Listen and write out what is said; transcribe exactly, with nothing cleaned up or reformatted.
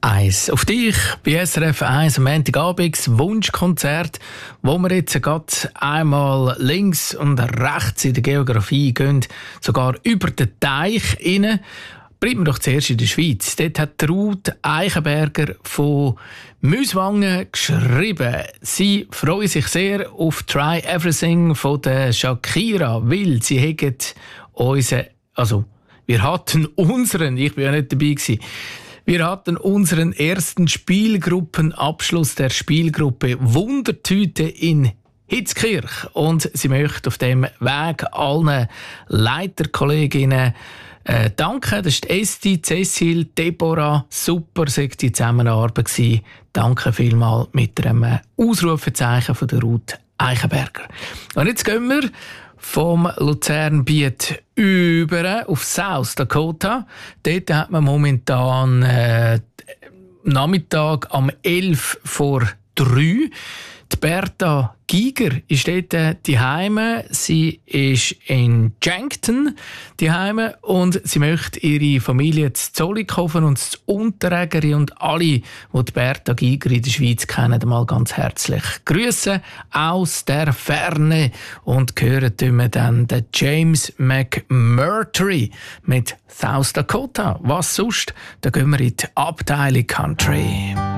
eins. Auf dich bei S R F eins am Montagabend, das Wunschkonzert, wo wir jetzt gerade einmal links und rechts in der Geografie gehen, sogar über den Teich rein. Bleiben wir doch zuerst in der Schweiz. Dort hat Ruth Eichenberger von Müswangen geschrieben. Sie freuen sich sehr auf «Try Everything» von der Shakira, weil sie haben unseren, also wir hatten unseren, ich bin ja nicht dabei gewesen, wir hatten unseren ersten Spielgruppenabschluss der Spielgruppe Wundertüte in Hitzkirch. Und sie möchte auf dem Weg allen Leiterkolleginnen äh, danken. Das ist Esti, Cecil, Deborah. Super, sagt die Zusammenarbeit gewesen. Danke vielmals mit einem Ausrufezeichen von der Ruth Eichenberger. Und jetzt gehen wir vom Luzernbiet über auf South Dakota. Dort hat man momentan äh, Nachmittag am elf vor drei. Die Berta Giger ist dort daheim. Sie ist in Yankton daheim und sie möchte ihre Familie zu Zollikofen und zu Unterägeri und alle, die die Berta Giger in der Schweiz kennen, mal ganz herzlich grüßen aus der Ferne und hören dann den James McMurtry mit South Dakota. Was sonst? Da gehen wir in die Abteilung Country.